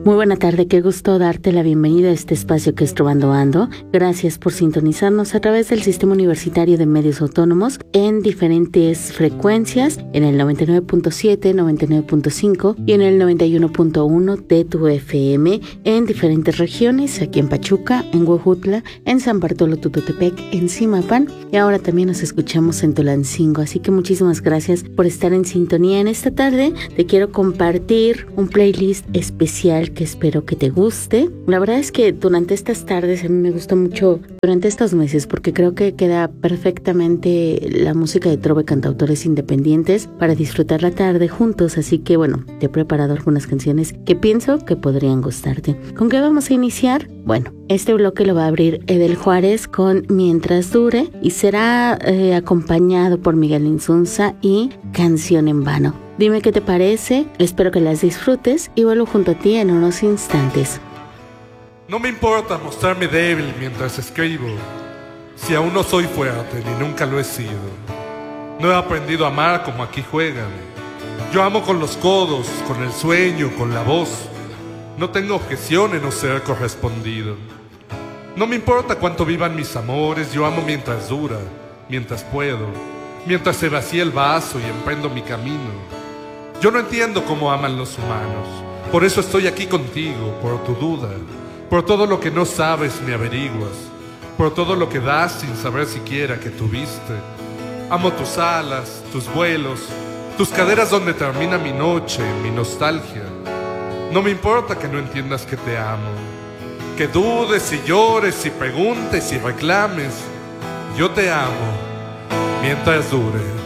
Muy buena tarde, qué gusto darte la bienvenida a este espacio que es Trovando Ando. Gracias por sintonizarnos a través del Sistema Universitario de Medios Autónomos en diferentes frecuencias, en el 99.7, 99.5 y en el 91.1 de tu FM, en diferentes regiones, aquí en Pachuca, en Huejutla, en San Bartolo Tututepec, en Zimapán, y ahora también nos escuchamos en Tulancingo. Así que muchísimas gracias por estar en sintonía. En esta tarde te quiero compartir un playlist especial que espero que te guste. La verdad es que durante estas tardes a mí me gusta mucho, durante estos meses, porque creo que queda perfectamente la música de trova y cantautores independientes para disfrutar la tarde juntos. Así que bueno, te he preparado algunas canciones que pienso que podrían gustarte. ¿Con qué vamos a iniciar? Bueno, este bloque lo va a abrir Edel Juárez con Mientras Dure y será acompañado por Miguel Insunza y Canción en Vano. Dime qué te parece, espero que las disfrutes y vuelvo junto a ti en unos instantes. No me importa mostrarme débil mientras escribo, si aún no soy fuerte ni nunca lo he sido. No he aprendido a amar como aquí juegan. Yo amo con los codos, con el sueño, con la voz. No tengo objeción en no ser correspondido. No me importa cuánto vivan mis amores, yo amo mientras dura, mientras puedo, mientras se vacía el vaso y emprendo mi camino. Yo no entiendo cómo aman los humanos, por eso estoy aquí contigo, por tu duda, por todo lo que no sabes ni averiguas, por todo lo que das sin saber siquiera que tuviste. Amo tus alas, tus vuelos, tus caderas donde termina mi noche, mi nostalgia. No me importa que no entiendas que te amo, que dudes y llores y preguntes y reclames. Yo te amo mientras dure.